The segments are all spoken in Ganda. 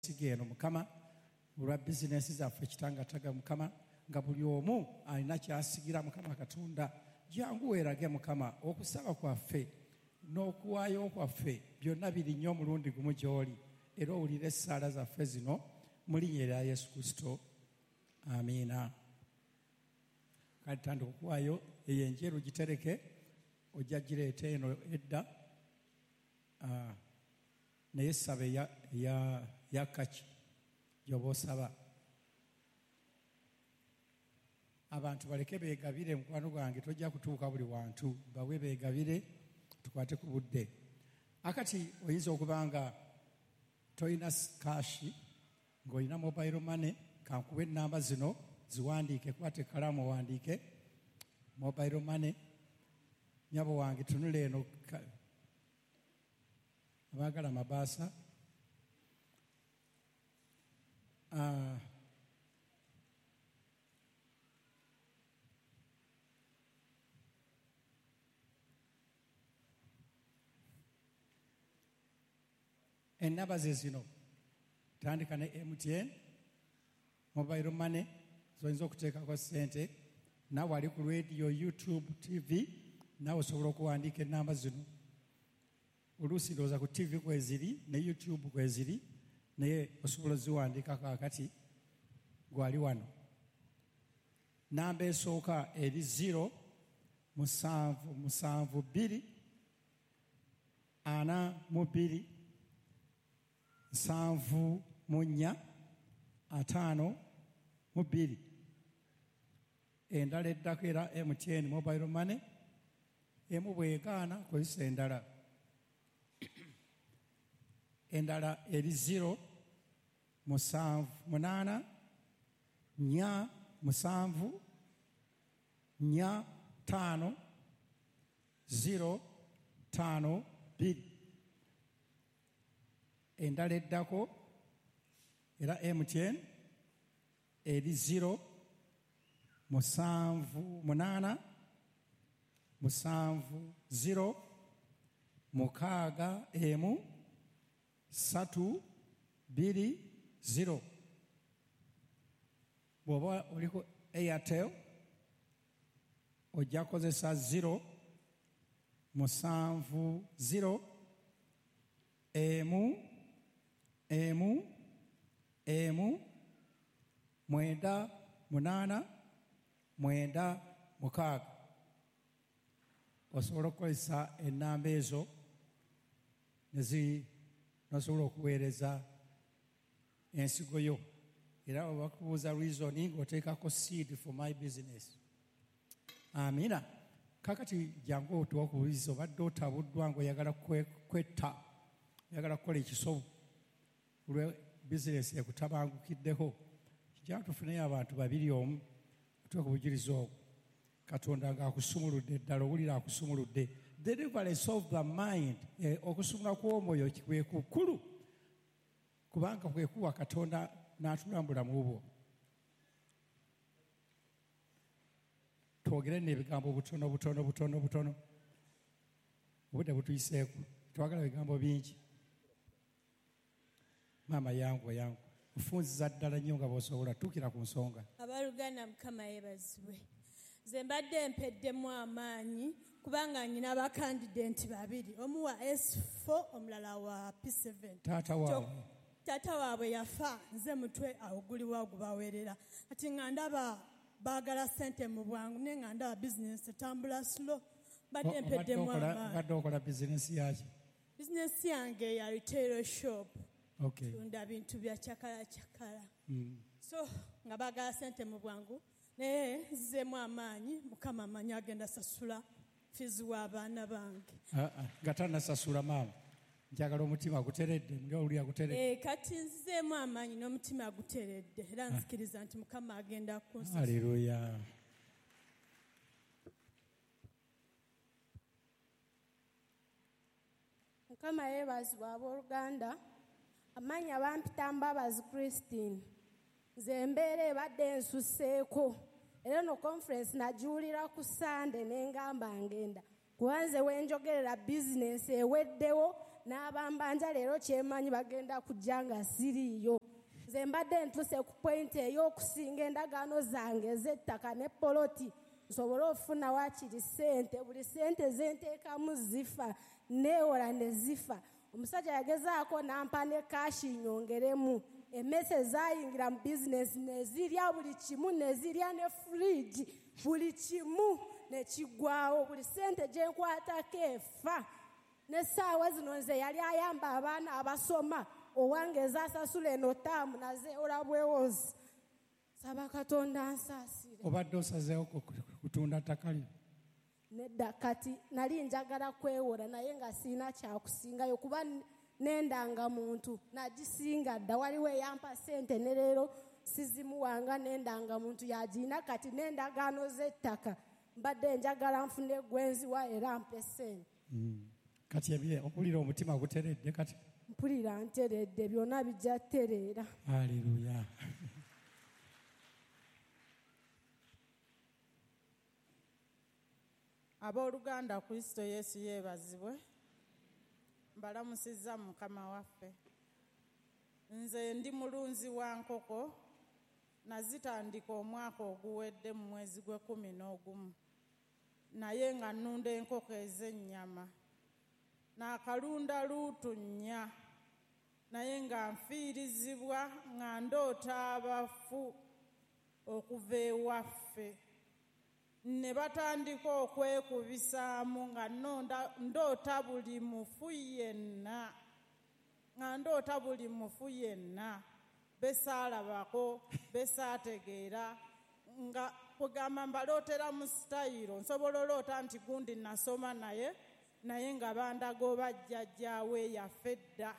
sigeno mukama olwa bizinesi zaffe kitangataga mukama nga buli omu alina kyasigira mukama Katonda jangu weerage mukama okusaba kwaffe n'okuwaayo kwaffe byonna biri nnyo omulundi gumu gy'oli era owulire essaala zaffe zino mu linnya lya Yesu Kristo amiina. Kati tandika okuwaayo eyo enjeru gitereke ojja gireeta eno edda naye saba ya kaki gy'oba osaba. Abantu baleke beegabire mukwano gwange, tojja kutuuka buli wantu, bawe beegabire tukwate ku budde. Akati oyinza okuba nga toyina kaashi ng'olina mobile money, kankuwa ennamba zino ziwandiike, kwate ekkalaamu owandiike mobile money. Nyabo wange tunula eno abaagala amabaasa ennamba ze zino. Tandika ne MTN mobile money zoyinza okuteekako ssente, nawe ali ku radio, YouTube, TV, nawe osobola okuwandiika ennamba zino. Oluusi ndowooza ku TV kweziri ne YouTube kweziri, naye osobola ziwandiika kaakati gwali wano. Namba esooka eri 077 42 42 54 endala eddako era MTN mobile money. Emu bwegaana kozesa endala. Endala eri 078 4 7 4 5 0 5 2. Endala eddako era MTN eri 0 7 8 7 0 6 1 3 2 0. Bw'oba oliko Airtel ojja kozesa 0 7 0 1 1 1 9 8 9 6. Osobola okukozesa ennamba ezo nosobola okuweereza ensigo yo, era bakubuuza reasoning oteekako seed for my business. Amiina. Kakati jangu otuwa okubuuliza obadde otabuddwa ng'oyagala kwetta, oyagala kukola ekisobo olwe bizinesi ekutabangukiddeko, kijja tufuneyo abantu babiri omu otuwa ku bujulizi obwo. Katonda ng'akusumuludde ddala, owulira akusumuludde. Deliverance of the mind, okusumula kw'omwoyo kwe kukulu, kubanga kwe kuwa Katonda n'atulambula mu bwo. Twogere n'ebigambo butono. Obudde butuyiseeku, twagala bigambo bingi. Maama yangu nfunziza ddala nnyo nga bw'osobola, tuukira ku nsonga. Abaluganda Mukama yeebazibwe. Nze mbadde mpeddemu amaanyi kubanga nyina abakandidenti babiri, omu wa S4 omulala wa P7. Taata waabwe yafa, nze mutwe awugulibwa gubaweerera. Kati nga ndaba baagala ssente mu bwangu, naye nga ndaba bizinesi etambula slow. Mbadde mpeddemu amaanyi. Badde okola bizinesi yaki? Bizinesi yange ya retail shop. Okay. Tunda bintu bya kyakala. So nga baagala ssente mu bwangu, naye nzizemu amaanyi, Mukama amanyi agenda sasula fizi w'abaana bange. Nga tannasasula maama, njagala omutima guteredde, ng'owulira guteredde. Kati nzizemu amaanyi n'omutima guteredde, era nzikiriza nti Mukama agenda kunsasula. Haleluya. Mukama yeebazibwa abooluganda. Amannya bampita Mbabazi Christine. Nze embeera ebadde ensusseeko, era eno conference nagiwulira ku Sande ne ngamba ngenda, kuba nze wenjogerera bizinesi eweddewo n'abambanja leero kyemanyi bagenda kujja nga siriiyo. Nze mbadde ntuse ku point ey'okusinga endagaano zange ez'ettaka ne poloti nsobole okufuna waakiri ssente. Buli ssente zenteekamu zifa, neewola ne zifa. Omusajja yagezaako n'ampa ne kaashi nyongeremu. Emmese zaayingira mu bizinesi ne zirya buli kimu, ne zirya ne fridge, buli kimu ne kiggwawo. Buli ssente gye nkwatako efa. N'essaawa zino nze yali ayamba abaana abasoma, owange ezaasasula eno taamu nazeewola bwewozi. Saba Katonda ansaasire. Obadde osazeewo kutunda ttaka lyo? Nedda, kati nali njagala kwewola naye nga sirina kyakusingayo kuba nendanga muntu nagisinga dda. Waliwo eyampa ssente ne leero sizimuwanga. Nendanga muntu yagirina, kati n'endagaano z'ettaka mbadde njagala nfune gwenziwa era mpe ssente. Kati mpulira omutima guteredde kati? Mpulira nteredde, byonna bijja ttereera. Haleluya. Abooluganda, Kristo Yesu yeebazibwe. Mbalamusizza Mukama waffe. Nze ndi mulunzi wa nkoko. Nazitandika omwaka oguwedde mu mwezi gwe11, naye nga nnunda enkoko ez'ennyama. N'akalunda luutu nnya, naye nga nfiirizibwa nga ndoota abafu okuva ewaffe. Ne batandika okwekubisaamu nga ndoota buli mufu yenna, besaalabako, besaategeera, nga kugamba mbalootera mu sitayiro. Nsobola oloota nti gundi nasoma naye nga bandaga oba jjajjaawe yaffe dda.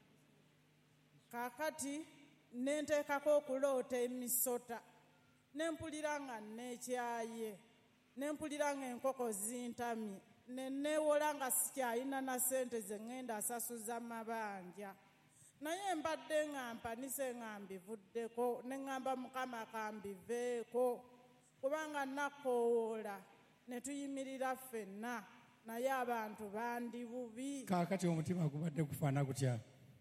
Kaakati ne nteekako okuloota emisota, ne mpulira nga neekyaye, ne mpulira nga enkoko zintamye, ne neewola nga sikyalina na ssente ze ŋŋenda asasuza mabanja. Naye mbadde nga mpanise nga mbivuddeko, ne ŋŋamba Mukama kambiveeko, kubanga nakoowoola ne tuyimirira ffenna, naye abantu bandi bubi. Kaakati omutima gubadde gufaana gutya?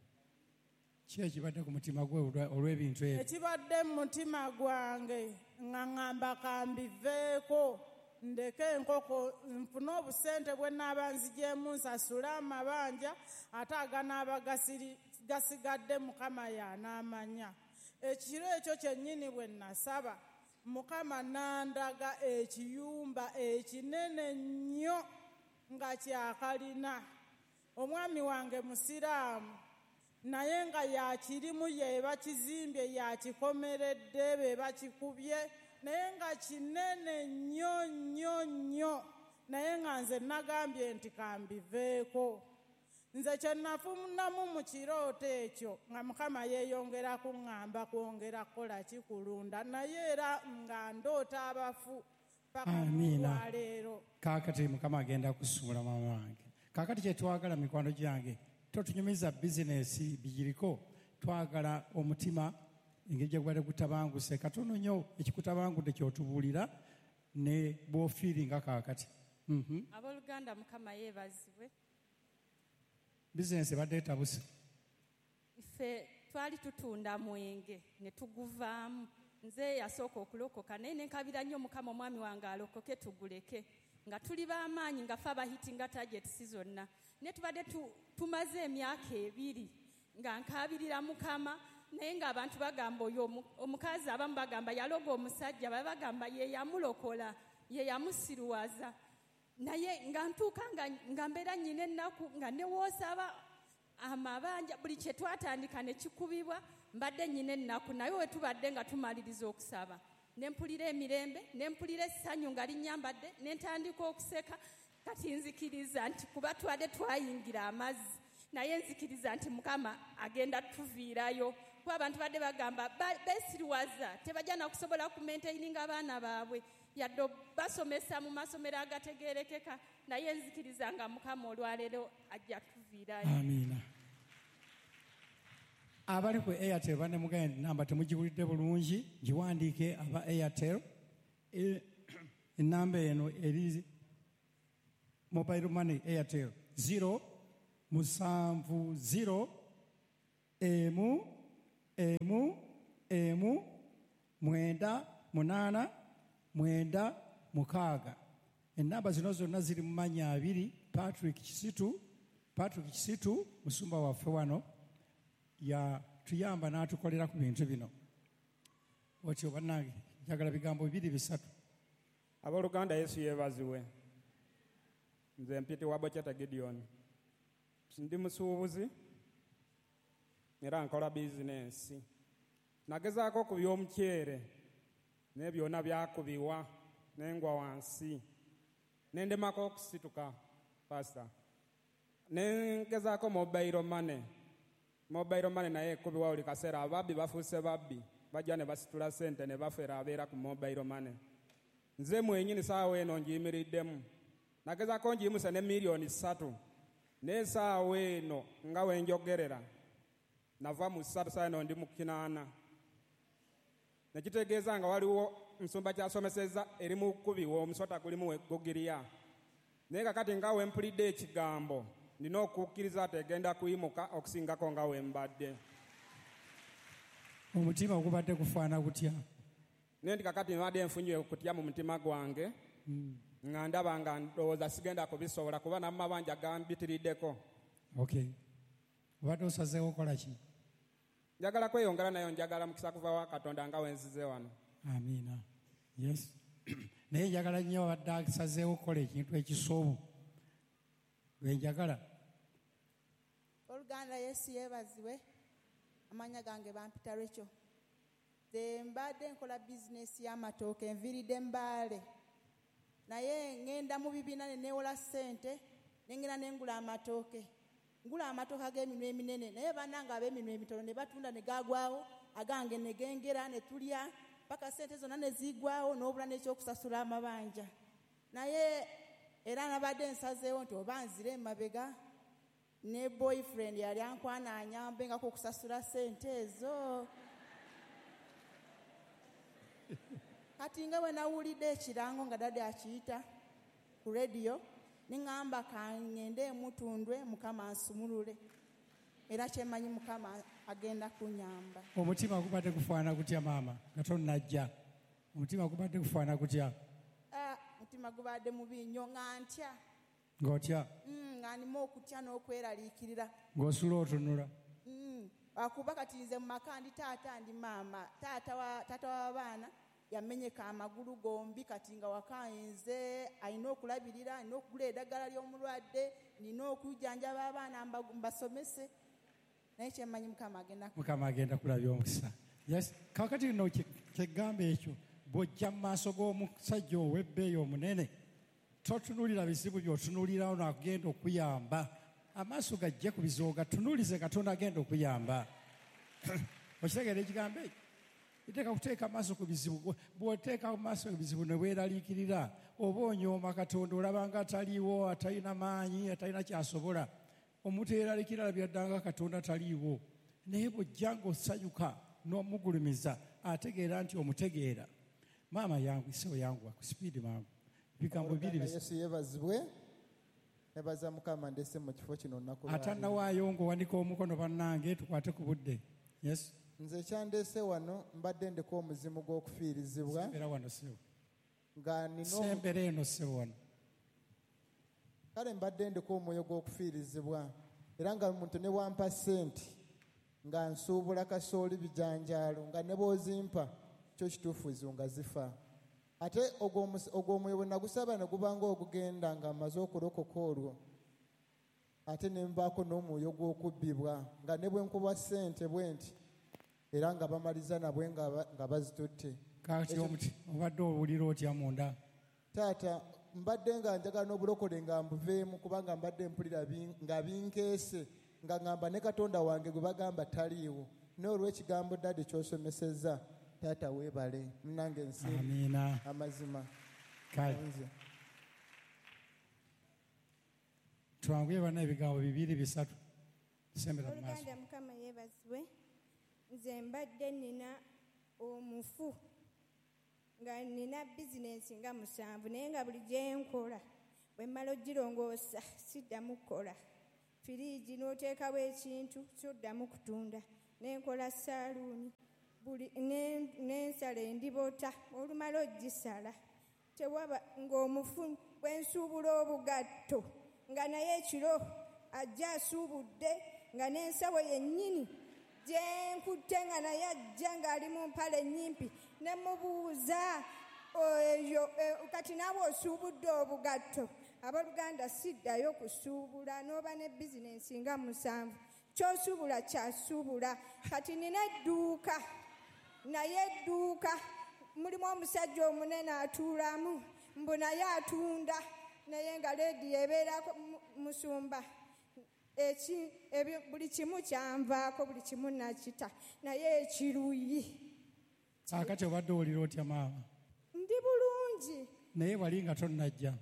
Ki ekibadde ku mutima gwe olw'ebintu ebyo? Ekibadde mu mutima gwange nga ŋŋamba kambiveeko, ndeke enkoko nfune obusente bwe naaba nzigyemu nsasule amabanja, ate aganaaba gasigadde Mukama y'anaamanya. Ekiro ekyo kyennyini bwe nasaba, Mukama nandaga ekiyumba ekinene nnyo nga kyakalina. Omwami wange musiraamu, naye nga yakirimu ye bakizimbye yakikomeredde be bakikubye, naye nga kinene nnyo nnyo nnyo, naye nga nze nagambye nti kambiveeko. Nze kye nafunamu mu kirooto ekyo nga Mukama yeeyongera kuŋŋamba kwongera kukola kikulunda, naye era nga ndoota abafu paka olwaleero. Kaakati Mukama agenda kusuula maama wange. Kaakati kye twagala mikwano gyange, totunyumiza bizinesi bigiriko, twagala omutima engeri gye gwali gutabanguse katono nnyo ekikutabangudde kyotubuulira ne bw'ofiiringa kaakati. Abooluganda, Mukama yeebazibwe. Bizinesi ebadde etabuse. Ffe twali tutunda mwenge ne tuguvaamu. Nze yasooka okulokoka naye nenkabira nnyo Mukama omwami wange alokoke tuguleke, nga tuli b'amaanyi nga ffe abahitinga tageti zonna. Ne tubadde tumaze emyaka 2 nga nkabirira Mukama, naye ng'abantu bagamba oyo omukazi, abamu bagamba yaloga omusajja, baba bagamba ye yamulokola, ye yamusiruwaza. Naye nga ntuuka nga mbeera nnyina ennaku nga newoosaba amabanja, buli kye twatandika ne kikubibwa, mbadde nnyina ennaku. Naye we tubadde nga tumaliriza okusaba, ne mpulira emirembe, ne mpulira essanyu nga linnyambadde, ne ntandika okuseka. Kati nzikiriza nti kuba twadde twayingira amazzi, naye nzikiriza nti Mukama agenda tuviirayo. Kuba abantu badde bagamba beesiriwaza, tebajja nakusobola kumentaininga abaana baabwe, yadde basomesa mu masomero agategeerekeka, naye nzikiriza nga Mukama olwaleero ajja tuviirayo. Amiina. Abali ku Airtel banne mugende namba temugiwulidde bulungi, giwandiike aba Airtel. Enamba eno eri mobile money Airtel 70 emu 986. Ennamba zino zonna ziri mu mannya abiri. Patrick Kisitu musumba waffe wano tuyamba n'atukolera ku bintu bino. Otyo bannange njagala bigambo 2-3. Abooluganda Yesu yeebazibwe. Nze mpiti wa Bocheta Gideon. Ndi musuubuzi era nkola bizinensi. Nagezaako ku by'omuceere naye byonna byakubiwa n'engwa wansi. Nendemako okusituka pastor. Nengezaako mobile money naye ekubiwa buli kaseera. Ababbi bafuuse babbi bajja ne basitula ssente ne bafeera abeera ku mobile money. Nze mwenyini saawa eno njiyimiriddemu. Nagezaako njiyimuse ne miliyoni 3 naye saawa eno nga wenjogerera nava mu 3 saawa eno ndi mu 8. Nekitegeeza nga waliwo nsumba kyasomesezza eri mu kubiwa omusota gulimu gugiriya. Naye kakati nga wempulidde ekigambo nina okukkiriza tegenda kuyimuka okusingako nga wembadde. Omutima gubadde kufaana gutya? Naye nti kakati mbadde nfunye okutya mu mutima gwange nga ndaba nga ndowooza sigenda kubisobola kuba n'amabanja gambitiriddeko. Okay. Obadde osazeewo okola ki? Njagala kweyongera nayo njagala mukisa kuva wa Katonda nga wenzize wano. Amiina. Yes. Naye njagala nnyo abadde asazeewo okukola ekintu ekisoobu. Wenjagala. Oluganda Yesu yeebazibwe. Amanya gange bampita Rachel. Nze mbadde nkola bizinesi y'amatooke enviiridde Mbaale. Naye ngenda mu bibiina ne neewola ssente nengenda nengula amatooke. Ngula amatooke ag'eminwe eminene naye bannange ab'eminwe emitono ne batunda ne gaagwawo, agange ne gengera ne tulya paka ssente zonna ne ziggwawo n'obula n'ekyokusasula amabanja. Naye era nabadde nsazeewo nti oba nzire emabega ne boyfriend yali ankwana anyambengako okusasula ssente ezo. Kati nga bwe nawulidde ekirango nga dadde akiyita ku rediyo neŋŋamba kaŋŋende emutundwe Mukama ansumulule era kyemanyi Mukama agenda kunyamba. Omutima gubadde kufaana gutya maama nga tonnajja? Omutima gubadde kufaana gutya? Omutima gubadde mubi nnyo nga ntya. Ng'otya? Nga nima okutya n'okweraliikirira. Ng'osula otunula? Akuba kati nze mu maka ndi taata ndi maama. Taata w'abaana yamenyeka amagulu gombi kati nga wakayenze alina okulabirira, alina okugula eddagala ly'omulwadde, nina okujjanjaba abaana mbasomese. Naye kyemanyi Mukama agenda kulabya omukisa. Yes. Kakati kino kyegamba ekyo bw'ojja mu maaso g'omusajja ow'ebbeeyi omunene totunuulira bizibu by'otunuulirawo n'agenda okuyamba. Amaaso gajje ku bizibu gatunuulize Katonda agenda okuyamba. Okitegeera ekigambo ekyo? Iteeka kuteeka amaaso ku bizibu. Bw'oteeka amaaso ku bizibu ne weeraliikirira oba onyooma Katonda olaba nga ataliiwo, atalina maanyi, atalina kyasobola. Omuntu yeeraliikirira alabira ddala nga Katonda taliiwo. Naye bw'ojja ng'osanyuka n'omugulumiza ategeera nti omutegeera. Maama yangu isewo yangu ku sipiidi mangu. Bigambo bibiri bisa. Yesu yeebazibwe. Nebaza Mukama ndese mu kifo kino nnaku. Atannawaayo ng'owanika omukono bannange tukwate ku budde. Yes. Nze kyandese wano mbadde ndiko omuzimu gw'okufiirizibwa. Sembera wano sewo. Nga nino. Sembera eno sewo wano. Kale mbadde ndiko omwoyo gw'okufiirizibwa. Era nga omuntu ne wampa ssente nga nsuubula kasooli bijanjaalo nga ne bw'ozimpa kyo kituufu nga zifa. Ate ogwo omwoyo bwe nagusaba ne gubanga ogugenda nga mmaze okulokoka olwo. Ate ne mbaako n'omwoyo gw'okubbibwa nga ne bwe nkuba ssente bwe nti era nga bamaliza nabwe nga bazitutte. Kati omuti obadde owulira otya munda? Taata mbadde nga njagala n'obulokole nga mbuveemu kubanga mbadde mpulira nga binkeese nga ngamba ne Katonda wange gwe bagamba taliiwo. Naye olw'ekigambo ddadde ky'osomesezza taata weebale munange nsi. Amiina. Amazima. Kale. Twanguye bana ebigambo 2-3. Sembera mu maaso. Oluganda Mukama yeebazibwe. Nze mbadde nina omufu nga nina bizinensi nga 7 naye nga buli gye nkola bwe mmala ogirongoosa siddamu kukola firiigi n'oteekawo ekintu kyoddamu kutunda nenkola saaluuni nensala endibota olumala ogisala tewaba ng'omufu bwensuubula obugatto nga naye ekiro ajja asuubudde nga n'ensawo yennyini gyenkutte nga naye ajja ng'ali mu mpale ennyimpi ne mubuuza eyo kati naawe osuubudde obugatto abooluganda siddayo kusuubula n'oba ne bizinensi nga 7 kyosuubula kyasuubula kati nina edduuka naye edduuka mulimu omusajja omunene atuulamu mbu naye atunda naye nga leediyo ebeerako musumba buli kimu kyanvaako buli kimu nakita naye ekiruyi akati obadde owulira otya maama? ndi bulungi naye wali nga tonnajja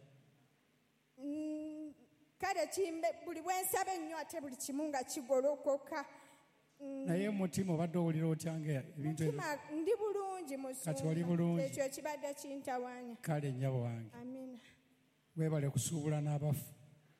kale kimbe buli bwensaba ennyo ate buli kimu nga kigolokoka naye mutima obadde owulira otya nga ebintu ndi bulungi kati oli bulungi ekyo kibadde kintawaanya kale nnyabo wange amina weebale kusuubula n'abafu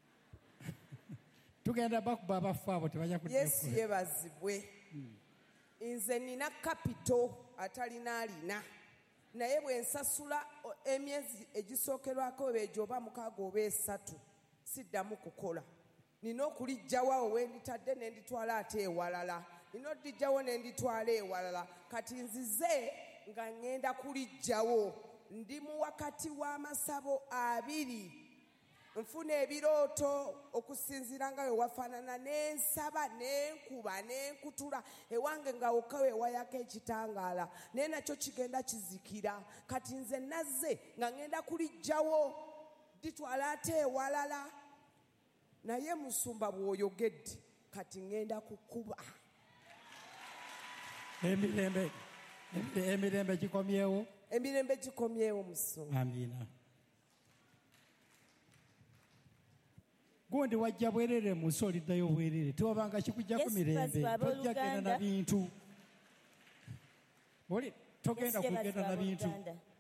tugenda bakuba abafu abo tebajja yesu yebazibwe nze nina kapito atalina alina naye bwe nsasula emyezi egisookerwako ebegyo oba 6 oba 3 siddamu kukola nina okulijjawo awo wenditadde nenditwala ate ewalala nina odijjawo nenditwala ewalala kati nzize nga ŋŋenda kulijjawo ndi mu wakati w'amasabo 2 nfuna ebirooto okusinziira nga wewafaanana nensaba nenkuba nenkutula ewange nga wokka wewayako ekitangaala naye nakyo kigenda kizikira kati nze nazze nga ŋŋenda kulijjawo ditwala ate ewalala naye musumba bw'oyogedde kati ŋŋenda kukuba emirembe gikomyewo emirembe gikomyewo musumba amiina gundi wajja bwerere mu nsi oliddayo bwerere tewabanga kikujjako mirembe tojja genda na bintu oli togenda kugenda na bintu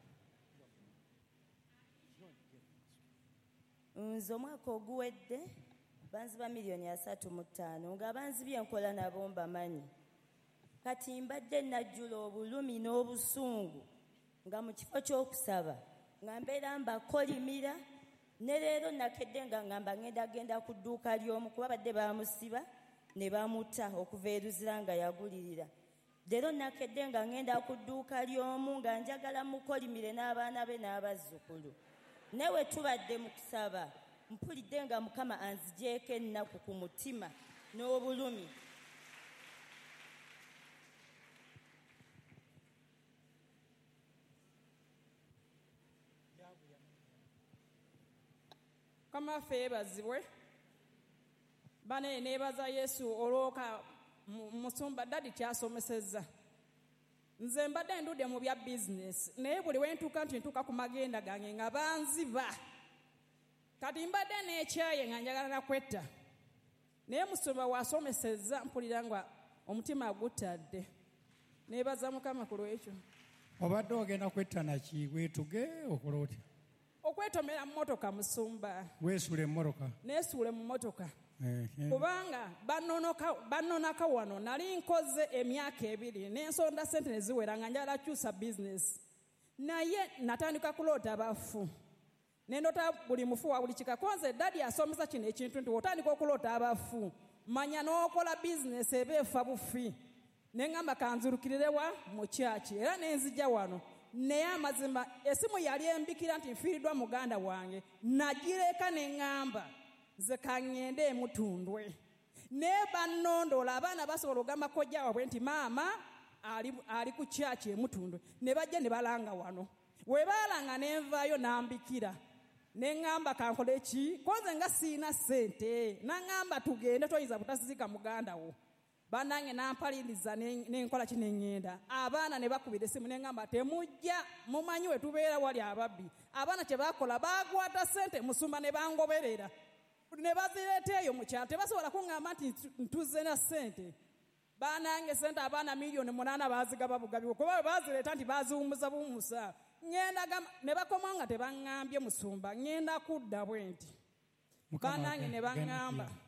nze omwaka oguwedde banziba $305,000 nga banzibye enkola nabo mbamanyi kati mbadde najjula obulumi n'obusungu nga mu kifo ky'okusaba nga mbeera mbakolimira ne leero nakedde nga ngamba ŋŋenda ku dduuka ly'omu kuba badde baamusiba ne bamuta okuva eruzira nga yagulirira leero nakedde nga ŋŋenda ku dduuka ly'omu nga njagala mukolimire n'abaana be n'abazzukulu newe tubadde mu kusaba mpulidde nga mukama anzigyeko ennaku ku mutima n'obulumi kamaffe yeebazibwe bane neebaza yesu olwoka musumba dadi kyasomesezza nze mbadde ndudde mu bya bizinesi naye buli wentuuka ntuuka ku magenda gange nga banziba kati mbadde n'ekyaye nga njagala nakwetta naye musumba wasomesezza mpulira nga omutima gutadde neebaza mukama ku lwekyo obadde ogenda kwetta naki weetuge okola otya okwetomera mu motoka musumba weesuula emmotoka neesuule mu motoka kubanga bannonaka wano nali nkoze emyaka 2 n'ensonda sente ne ziwera nga njagala kyusa bizinesi naye natandika kuloota abafu nendota buli mufu wa buli kikakonze dadi asomesa kino ekintu nti otandika okuloota abafu manya n'okola bizinesi eba efa bufi neŋŋamba kanzirukirirewa mu kyaki era nenzijja wano naye amazima esimu yali embikira nti nfiiriddwa muganda wange nagireka neŋŋamba nze kaŋŋende emutundwe naye bannondoola abaana basobola ogamba kojja wabwe nti maama ali ku kyaki emutundwe ne bajja ne balanga wano we baalanga nenvaayo nambikira neŋŋamba kankole ki konze nga siina ssente naŋŋamba tugende toyinza butasizika muganda wo bannange nampaliriza nenkola ki neŋŋenda abaana ne bakubira essimu neŋŋamba temujja mumanyi we tubeera wali ababbi abaana kye bakola bakwata ssente musumba ne bangoberera ne bazireeta eyo mu kyalo tebasobola kuŋŋamba nti ntuze na ssente banange ssente abaana $8,000,000 bazigaba bugabiwo kuba bazireeta nti baziwumuza buwumusa ne bakoma nga tebaŋŋambye musumba ŋŋenda kudda bwe nti banange ne baŋŋamba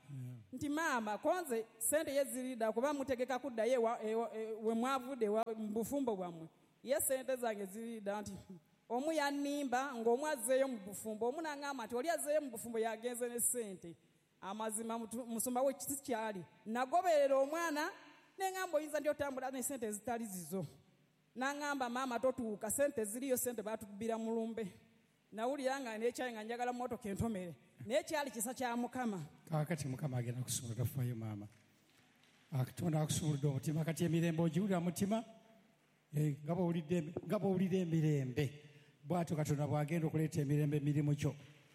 nti maama konze sente yezirida kuba mutegeka kuddayo we mwavudde mu bufumbo bwammwe ye sente zange zirida nti omu yannimba ng'omu azzeeyo mu bufumbo omu n'aŋŋamba nti oli azzeeyo mu bufumbo yagenze ne sente amazima musumba we kiti kyali nagoberera omwana neŋŋamba oyinza nti otambula ne sente ezitali zizo n'aŋŋamba maama totuuka sente ziriyo sente baatubbira mu lumbe nawulira nga n'ekyayi nga njagala mmotoka entomere naye kyali kisa kya mukama kaakati mukama agenda kusumulula fayo maama akatonda akusumuludde omutima kati emirembe ogiwulira mutima nga bw'owulira emirembe bw'atyo katonda bw'agenda okuleeta emirembe emirimu kyo.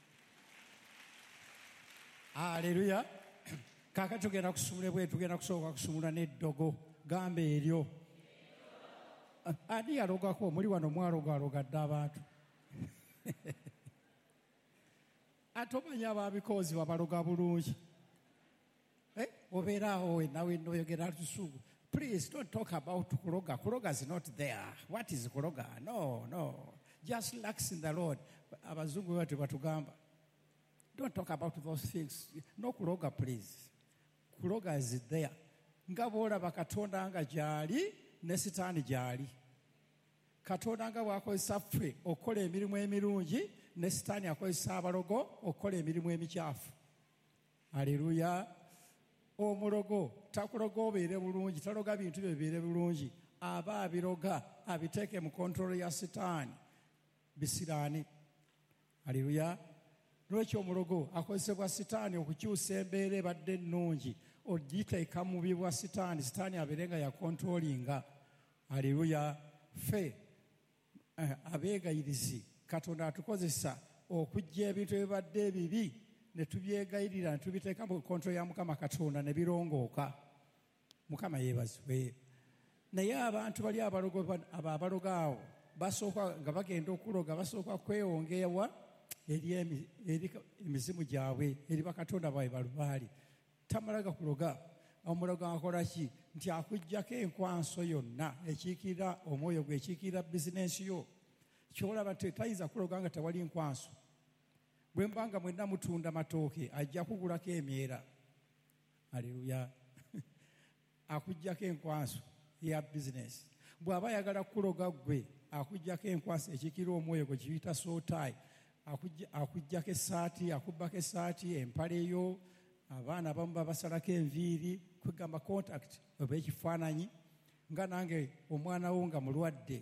Aleluya. Kaakati tugenda kusumula bwe tugenda kusooka kusumula n'eddogo gamba eryo. Ani yalogako muli wano mwalogalogadde abantu ate omanya ababikozi babaloga bulungi obeeraawo nawe noyogera tusugu. Please don't talk about kuloga. Kuloga is not there. What is kuloga? No. Just relax in the Lord. Abazungu wetu batugamba. Don't talk about those things. No kuloga, please. Kuloga is there. Nga bw'olaba Katonda nga gy'ali ne Sitaani gy'ali. Katonda nga bw'akozesa ffe okukola emirimu emirungi ne Sitaani akozesa abalogo okukola emirimu emikyafu. Aleluya. Omulogo takuloga obeere bulungi, taloga bintu bye bibeere bulungi. Aba abiroga abiteeke mu kontrolo ya Sitaani bisiraani. Aleluya. Lwekyo omulogo akozesebwa Sitaani okukyusa embeera ebadde ennungi ogiteeka mu bubi bwa Sitaani, Sitaani abeere nga yakontrolinga. Aleluya. Ffe abeegayirizi Katonda atukozesa okujja ebintu ebibadde ebibi ne tubyegayirira ne tubiteeka mu kontrolo ya Mukama Katonda ne birongooka. Mukama yeebazibwe. Naye abantu bali abalogo awo basooka nga bagenda okuloga basooka kwewongeewa eri emizimu gyabwe eri bakatonda baabwe balubaali. Tamalaga kuloga. Omulogo akola ki? Nti akuggyako enkwanso yonna ekiikirira omwoyo gwe, ekiikirira bizinensi yo. Kyolaba nti tayinza kuloga nga tewali nkwanso. Bwe mbanga mwenna mutunda matooke ajja kugulako emyera. Aleluya. Akuggyako enkwanso eya bizinensi. Bw'aba ayagala kuloga gwe akuggyako enkwanso ekiikirira omwoyo gwe kiyita sootayi. Akuggyako essaati, akubbako essaati, empale yo, abaana abamu babasalako enviiri, kwegamba contact oba ekifaananyi nga nange omwana wo nga mulwadde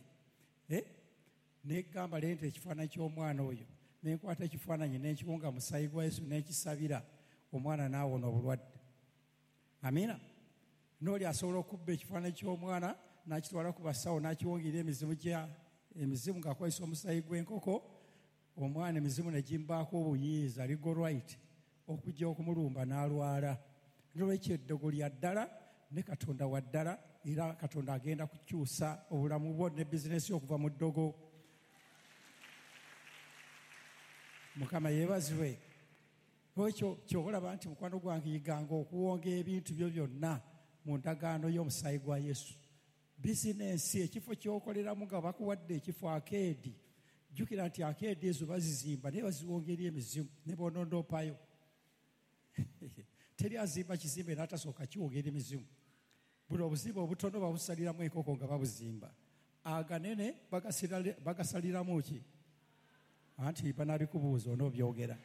negamba leeta ekifaananyi ky'omwana oyo nenkwata ekifaananyi nenkiwunga musayi gwa Yesu nenkisabira omwana naawona obulwadde. Amiina. N'oli asobola okubba ekifaananyi ky'omwana n'akitwala ku basawo n'akiwungira emizimu ng'akozesa omusayi gw'enkoko, omwana emizimu ne gimbaako obuyiiza ligo right okujja okumulumba n'alwala. Nolwekyo eddogo lya ddala ne Katonda wa ddala, era Katonda agenda kukyusa obulamu bwo ne bizinensi okuva mu ddogo. Mukama yeebazibwe. Lwekyo ky'olaba nti mukwano gwange yiganga okuwonga ebintu byo byonna mu ndagaano y'omusaayi gwa Yesu. Bizinensi ekifo ky'okoleramu nga bakuwadde ekifo akeedi, jjukira nti akeedi ezo bazizimba naye baziwonga eri emizimu ne bonondoopayo. Teri azimba kizimbe n'atasooka kiwonga eri emizimu. Buli obuzimba obutono babusaliramu enkoko nga babuzimba. Aganene bagasaliramu ki? Anti banabikubuuza onoobyogera.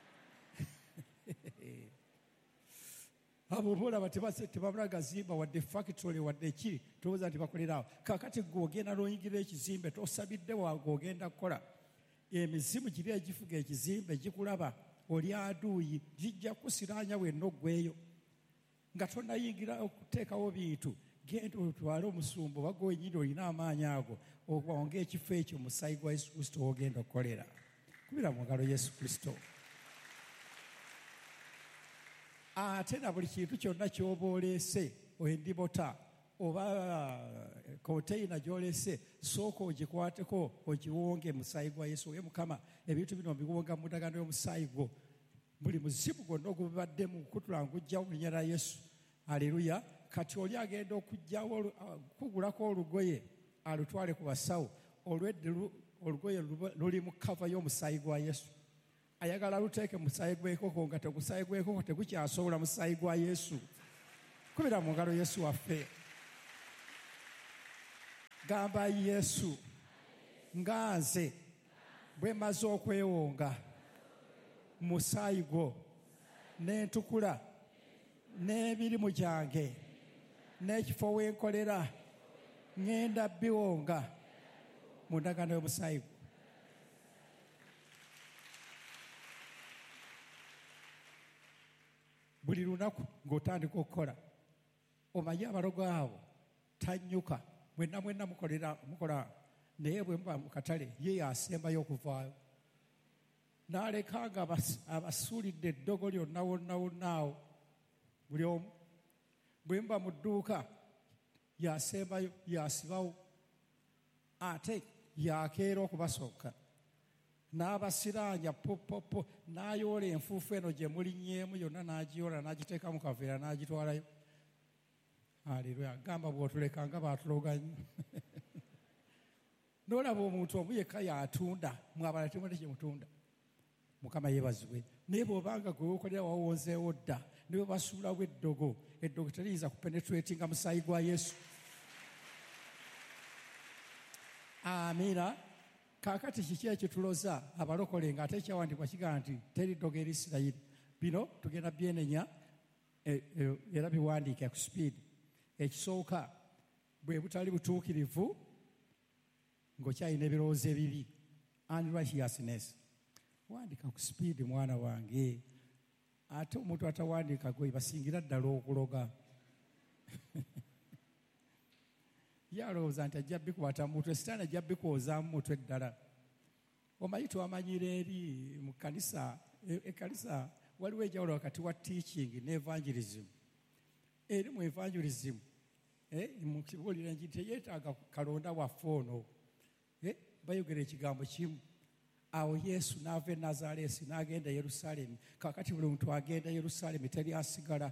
Abo boolaba tebabula gazimba wadde factory wadde ki, tolowooza nti bakolerawo. Kaakati gwe ogenda n'oyingira ekizimbe tosabidde wange ogenda kukola. Emizimu giri egifuga ekizimbe gikulaba oli aduuyi gijja kusiraanya wenna oggweyo. Nga tonnayingira okuteekawo bintu genda otwale omusumba oba gwenyini olina amaanyi ago okwonga ekifo ekyo musaayi gwa Yesu Kristo w'ogenda okukolera. Kubira mu ngalo Yesu Kristo. Ate na buli kintu kyonna ky'oba oleese endibota oba konteyina gy'oleese sooka ogikwateko ogiwonge musaayi gwa Yesu. Oye Mukama ebintu bino mbiwonga mu ndagaano y'omusaayi gwo. Buli muzimu gwonna ogubadde mu kutula ngujjawo mu linnya lya Yesu. Aleluya. Kati oli agenda okugjawo kugulako olugoye alutwale ku basawo olwedde olugoye luli mu kava y'omusaayi gwa Yesu. ayagala luteeke musaayi gw'enkoko nga tegusaayi gw'enkoko tegukyasobola musaayi gwa Yesu. Kubira mu ngalo Yesu waffe. Gamba Yesu, nga nze bwe maze okwewonga musaayi gwo n'entukula n'emirimu gyange n'ekifo w'enkolera ŋŋenda biwonga mu ndagaano y'omusaayi gwo. Buli lunaku ng'otandika okukola omanyi abalogo abo tannyuka mwenna mukola naye bwe muba mu katale ye yasembayo okuvaayo n'aleka nga abasuulidde eddogo lyonna wonnawonnaawo buli omu. Bwe muba mu dduuka yasembayo yasibawo ate yakeera okubasooka n'abasiraanya popopo n'ayoola enfuufu eno gye mulinnyeemu yonna n'agiyoola n'agiteeka mu kaveera n'agitwalayo. Aleluya. Gamba bw'otuleka nga baatuloganye. N'olaba omuntu omu yekka y'atunda mwabala temuli kye mutunda. Mukama yeebazibwe. Naye bw'obanga gwe weekolera wawonzeewo dda ne bwe basuulawo eddogo teriyinza kupenetulatinga musaayi gwa Yesu. Amiina. Kaakati kiki ekituloza abalokole ng'ate ekyawandiikwa kigaa nti teri ddogo eri Isirayiri. Bino tugenda byenenya era biwandiike ku sipiidi. Ekisooka bwe butali butuukirivu ng'okyalina ebirowoozo ebibi, unrighteousness. Wandika ku sipiidi mwana wange. Ate omuntu atawandiika gwe basingira ddala okuloga. Yalowooza nti ajja bikwata mu mutwe, sitaani ajja bikwozaamu mutwe ddala. Omanyi twamanyira eri mu kkanisa, ekkanisa waliwo enjawulo wakati wa teaching ne evangelism. Eri mu evangelism mu kibuulira enjiri teyeetaaga kalonda waffe ono. Bayogera ekigambo kimu. Awo Yesu n'ava e Nazaaleesi n'agenda e Yerusaalemi. Kaakati buli muntu agenda e Yerusaalemi teri asigala.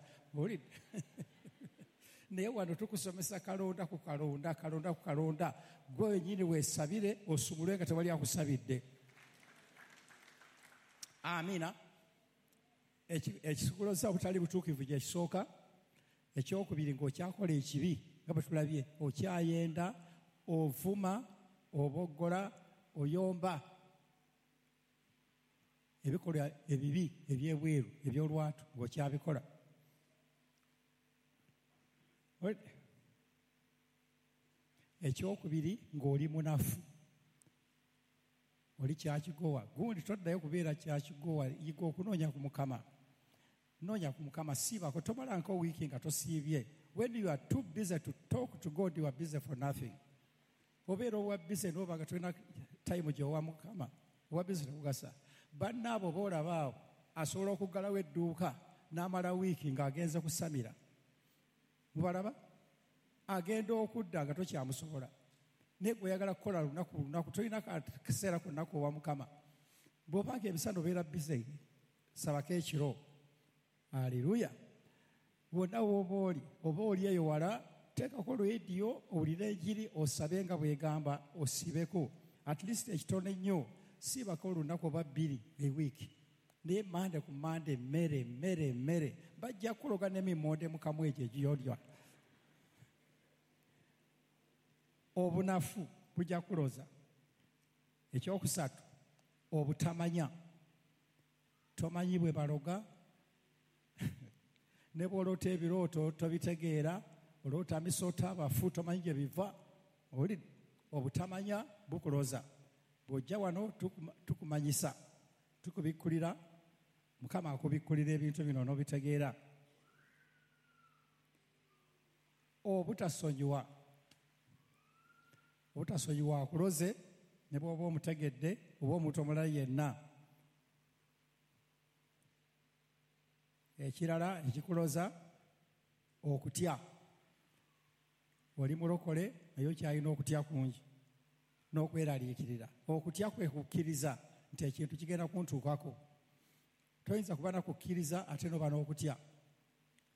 Naye wano tukusomesa kalonda ku kalonda, kalonda ku kalonda. Gwe wennyini weesabire osumulwe nga tewali akusabidde. Amiina. Ekisikuloza obutali butuukivu gye kisooka. Ekyokubiri ng'okyakola ekibi nga bwe tulabye, okyayenda, ovuma, oboggola, oyomba ebikolwa ebibi ebyebweru eby'olwatu ng'okyabikola. Ekyokubiri ng'oli munafu, oli kyakigowa. Gundi toddayo kubeera kyakigowa, yiga okunoonya ku Mukama. Noonya ku Mukama, siibako, tomalanko wiiki nga tosiibye. When you are too busy to talk to God, you are busy for nothing. Obeera owa busy n'oba nga tolina time gy'owa Mukama, owa busy tekugasa. Bannaabo boolaba awo asobola okuggalawo edduuka n'amala wiiki ng'agenze kusamira. Mubalaba? Agenda okudda nga tokyamusobola. Naye gw'oyagala kukola lunaku tolina kaseera ku nnaku owa Mukama. Bw'obanga emisana obeera busy, sabako ekiro. Aleluya. Wonna w'oba oli eyo wala, teekako leediyo owulire enjiri osabe nga bw'egamba osibeko. At least ekitono ennyo, siibako olunaku oba 2 ewiiki. Naye mande ku mande mmere. Bajja kuloga n'emimonde mu kamwa egyo egy'olya. Obunafu bujja kuloza. Ekyokusatu, obutamanya. Tomanyi bwe baloga. Ne bw'oloota ebirooto tobitegeera, oloota misota abafu tomanyi gye biva. Obutamanya bukuloza. Bw'ojja wano tukumanyisa, tukubikkulira. Mukama akubikkulira ebintu bino n'obitegeera. Obutasonyiwa. Obutasonyiwa akuloze ne bw'oba omutegedde oba omuntu omulala yenna. Ekirala ekikuloza, okutya. Oli mulokole naye okyalina okutya kungi n'okweraliikirira. Okutya kwe kukkiriza nti ekintu kigenda kuntuukako. Toyinza kuba nakukkiriza ate n'oba n'okutya.